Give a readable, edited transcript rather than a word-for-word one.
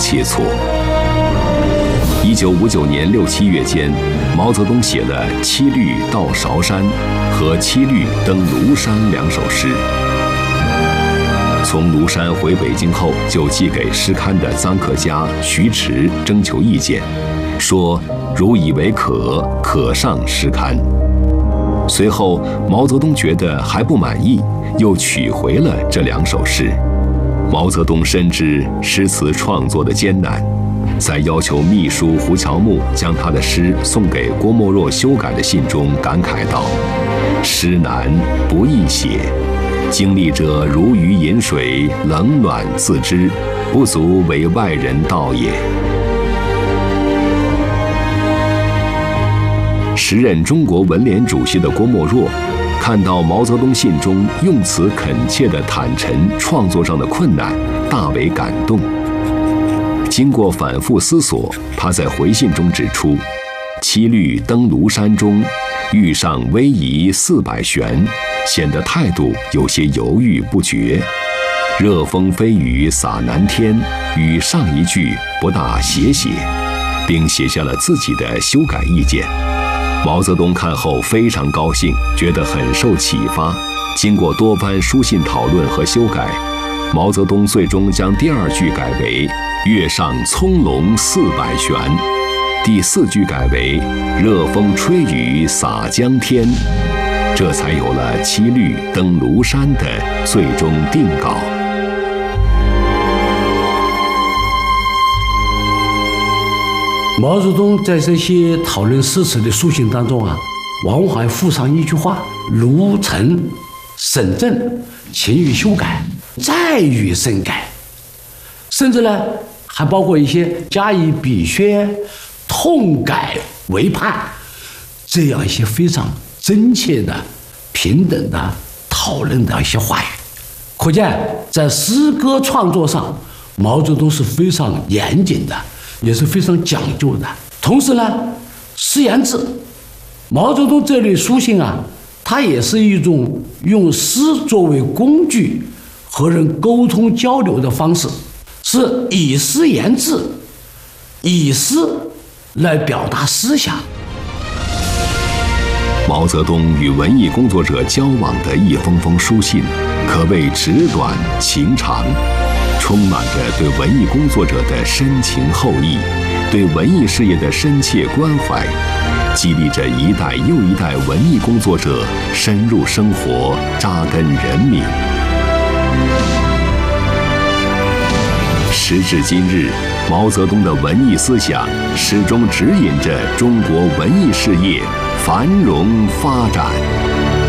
切磋。1959年6、7月间，毛泽东写了《七律到韶山》和《七律登庐山》2首诗。从庐山回北京后，就寄给诗刊的臧克家、徐迟征求意见，说如以为可上诗刊。随后，毛泽东觉得还不满意，又取回了这2首诗。毛泽东深知诗词创作的艰难，在要求秘书胡乔木将他的诗送给郭沫若修改的信中感慨道：“诗难不易写，经历者如鱼饮水，冷暖自知，不足为外人道也。”时任中国文联主席的郭沫若看到毛泽东信中用词恳切地坦陈创作上的困难，大为感动。经过反复思索，他在回信中指出，七律登庐山中遇上逶迤400旋，显得态度有些犹豫不决。热风飞雨洒南天与上一句不大协写，并写下了自己的修改意见。毛泽东看后非常高兴，觉得很受启发。经过多番书信讨论和修改，毛泽东最终将第2句改为“月上葱茏400旋”，第4句改为“热风吹雨洒江天”，这才有了《七律登庐山》的最终定稿。 毛泽东在这些讨论诗词的书信当中往往还附上一句话：“如曾审正，勤于修改，再予深改。”甚至呢，还包括一些加以比削、痛改为盼，这样一些非常真切的、平等的讨论的一些话语。可见，在诗歌创作上，毛泽东是非常严谨的，也是非常讲究的。同时呢，诗言志，毛泽东这类书信它也是一种用诗作为工具和人沟通交流的方式，是以诗言志，以诗来表达思想。 毛泽东与文艺工作者交往的一封封书信，可谓纸短情长，充满着对文艺工作者的深情厚谊，对文艺事业的深切关怀，激励着一代又一代文艺工作者深入生活，扎根人民。时至今日，毛泽东的文艺思想始终指引着中国文艺事业繁荣发展。